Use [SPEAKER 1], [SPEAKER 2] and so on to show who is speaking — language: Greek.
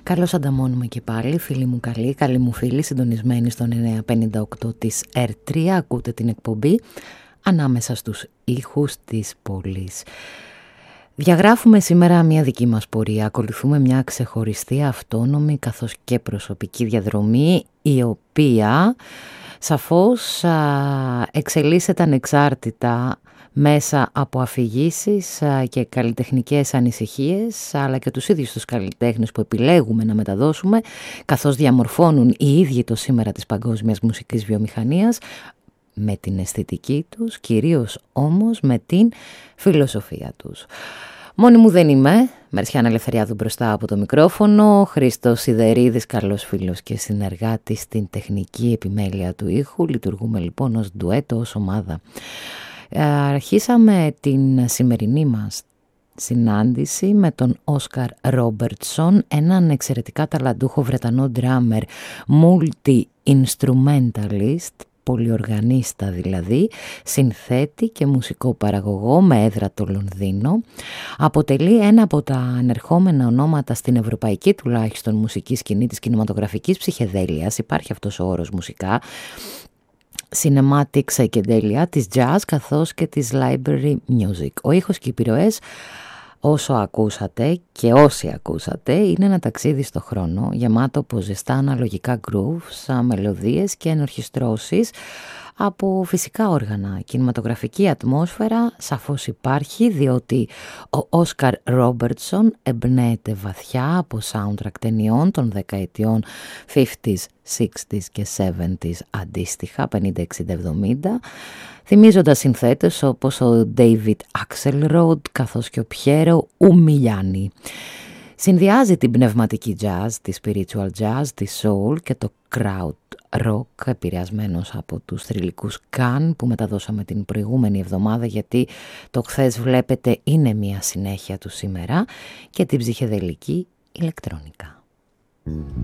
[SPEAKER 1] Καλώς ανταμώνουμε και πάλι, φίλοι μου καλοί, καλοί μου φίλοι, συντονισμένοι στον 958 της R3. Ακούτε την εκπομπή ανάμεσα στους ήχους της πόλης. Διαγράφουμε σήμερα μια δική μας πορεία, ακολουθούμε μια ξεχωριστή, αυτόνομη καθώς και προσωπική διαδρομή, η οποία σαφώς εξελίσσεται ανεξάρτητα μέσα από αφηγήσεις και καλλιτεχνικές ανησυχίες, αλλά και τους ίδιους τους καλλιτέχνες που επιλέγουμε να μεταδώσουμε, καθώς διαμορφώνουν οι ίδιοι το σήμερα της παγκόσμιας μουσικής βιομηχανίας, με την αισθητική τους, κυρίως όμως με την φιλοσοφία τους. Μόνη μου δεν είμαι, Μερσιάνα Ελευθεριάδου μπροστά από το μικρόφωνο, Χρήστος Σιδερίδης, καλός φίλος και συνεργάτης στην τεχνική επιμέλεια του ήχου. Λειτουργούμε λοιπόν ως ντουέτο, ως ομάδα. Αρχίσαμε την σημερινή μας συνάντηση με τον Όσκαρ Ρόμπερτσον, έναν εξαιρετικά ταλαντούχο Βρετανό ντράμερ, multi-instrumentalist, πολυοργανίστα δηλαδή, συνθέτη και μουσικό παραγωγό με έδρα το Λονδίνο. Αποτελεί ένα από τα ανερχόμενα ονόματα στην ευρωπαϊκή τουλάχιστον μουσική σκηνή της κινηματογραφικής ψυχεδέλειας, υπάρχει αυτός ο όρος μουσικά, cinematic psychedelia, της jazz καθώς και της library music. Ο ήχος και οι επιρροές, όσο ακούσατε και όσοι ακούσατε, είναι ένα ταξίδι στο χρόνο γεμάτο από ζεστά αναλογικά grooves, μελωδίες και ενορχιστρώσεις από φυσικά όργανα. Κινηματογραφική ατμόσφαιρα σαφώς υπάρχει, διότι ο Όσκαρ Ρόμπερτσον εμπνέεται βαθιά από soundtrack ταινιών των δεκαετιών 50s, 60s και 70s αντίστοιχα, 50, 60, 70, θυμίζοντας συνθέτες όπως ο David Axelrod καθώς και ο Πιέρο Ουμιλιάνι. Συνδυάζει την πνευματική jazz, τη spiritual jazz, τη soul και το crowd rock, επηρεασμένος από τους θρυλικούς Can που μεταδώσαμε την προηγούμενη εβδομάδα, γιατί το χθες βλέπετε είναι μια συνέχεια του σήμερα, και την ψυχεδελική ηλεκτρόνικα.